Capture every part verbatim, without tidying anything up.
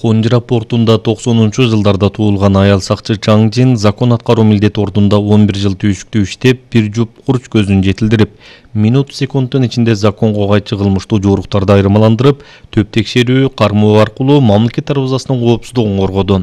Конжира портунда токсонунчу жылдарда туулган аял сакчы Чаң Жин закон аткаруу милдети ордунда он бир жыл түйшүктүү иштеп, бир жуп курч көзүн жетилдирип, минут секундтун ичинде законго кайчы кылмыштуу жоруктарды айырмаландырып, төп текшерүү, кармоо аркылуу мамлекет дарбазасынын коопсуздугун коргоду.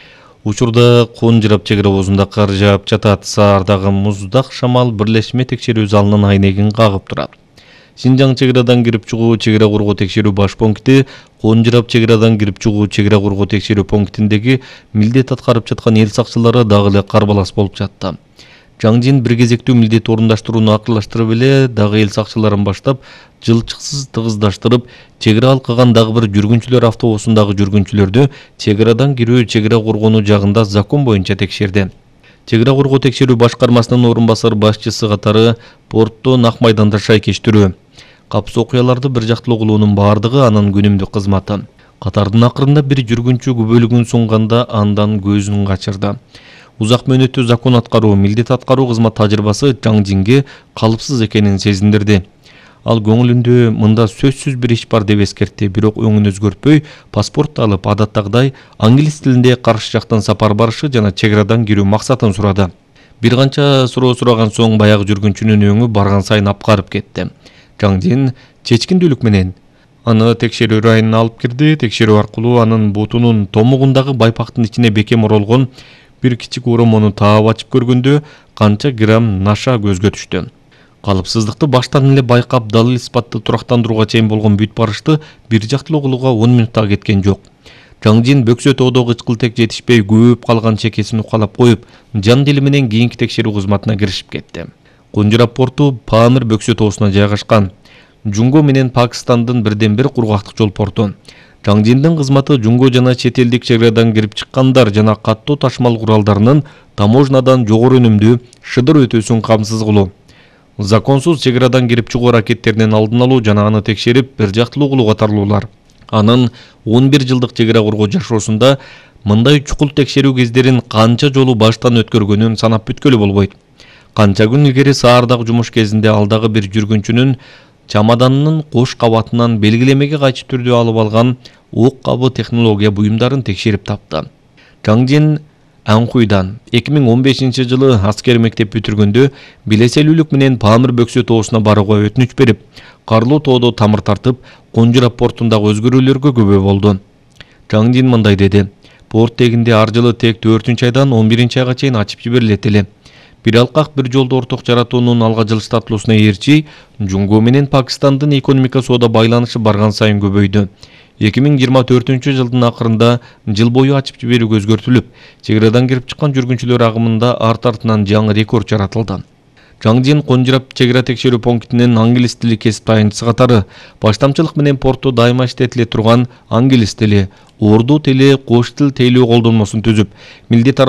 Учурда Конжирап чек ара обозунда кар жаап жатат, Саардагы муздак шамал бирлешме текшерүү залынын айнегин кагып турат. Синжаң чек арадан кирип чыгуу чек ара коргоо текшерүү баш пункти Конжирап чек арадан кирип чыгуу чек ара коргоо текшерүү пунктиндеги милдет аткарып жаткан эл сакчылары дагы эле карбалас болуп жатты. Чаң Жин бир кезектүү милдет орундаштырууну акылдаштырып эле дагы эл сакчыларын баштап, жылчыксыз тыгыздаштырып, чек ара алкаган дагы бир жүргүнчүлөр автобусундагы жүргүнчүлөрдү чек арадан кирүү чек ара коргонуу жагында закон боюнча текшерди. Чек ара коргоо текшерүү башкармасынын орун басар башчысы катары порттон ак майданда шайкештирүү. Капс окуяларды бир жактылуу кылуунун бардыгы анын күнүмдүк кызматы. Катардын акырында бир жүргүнчү күбөлүгүн сунганда андан көзүн качырды. Узак мөөнөттүү закон аткаруу, милдет аткаруу кызмат тажрыйбасы Чаң Жинге калыпсыз экенин сезиндирди. Ал көңүлүндө мында сөзсүз бир иш бар деп эскертти, бирок өңүн өзгөртпөй, паспорт алып адаттагыдай англис тилинде каршы жактан сапар барышы жана чек арадан кирүү максатын сурады. Бир канча суроо сураган соң баягы жүргүнчүнүн өңү барган сайын апкарып кетти. Чаң Жин чечкиндүүлүк менен аны текшерүү районуна алып кирди. Текшерүү аркылуу анын бутунун томугундагы байпактын ичине бекем оролгон бир кичик оромону таап ачып көргөндө канча грамм наша көзгө түштү. Калыпсыздыкты баштан эле байкап, далил испатты турактандырууга чейин болгон бүт барышты бир жактылуу кылууга он минутта кеткен жок. Чаң Жин бөксө тоодо кычкылтек жетишпей көөп калган чекесин укалап коюп, жан дили менен кийинки текшерүү кызматына киришип кетти. Конжирап порту Памир бөксө тоосуна жайгашкан. Жунго менен Пакистандын бирден бир кургактык жол порту. Чаң Жиндин кызматы Жунго жана чет элдик чек арадан кирип чыккандар жана каттуу ташымал куралдарынын таможнадан жогору өнүмдүү шыдыр өтүүсүн камсыз кылуу. Законсуз чек арадан кирип чыгуу аракеттеринин алдын алуу жана аны текшерип бир жактылуу кылуу катарлуулар. Анын он бир жылдык чек ара коргоо жашоосунда мындай чукул текшерүү кездерин канча жолу баштан өткөргөнүн санап бүткөлү болбойт. Канча күн илгери Саардагы жумуш кезинде ал дагы бир жүргүнчүнүн чамаданынын кош кабатынан белгилемеге кайчы түрдө алып алган ок кабы технология буюмдарын текшерип тапты. Чаң Жин Анкуйдан эки миң он бешинчи жылы аскер мектеп бүтүргөндө билеселүүлүк менен Памир бөксө тоосуна барууга өтүнүч берип, Карлуу тоодо тамыр тартып, Конжирап портундагы өзгөрүүлөргө күбө болду. Чаң Жин мындай деди: "Порт тегинде ар жылы тек төртүнчү айдан он биринчи айга чейин ачып жиберилет эле. Бир алкак бир жолду орток жаратуунун алга жылыштатылуусуна ээрчи, Жунго менен Пакистандын экономика соода байланышы барган сайын көбөйдү. эки миң жыйырма төртүнчү жылдын акырында жыл бою ачып жиберүүгө өзгөртүлүп, чек арадан кирип чыккан жүргүнчүлөр агымында арт артынан жаңы рекорд жаратылды." Чаң Жин Конжирап чек ара текшерүү пунктинин англис тили кесип таянчысы катары баштамчылык менен портто дайыма иштетиле турган англис тили, орду тили, кош тил тейлөө колдонмосун түзүп, милдет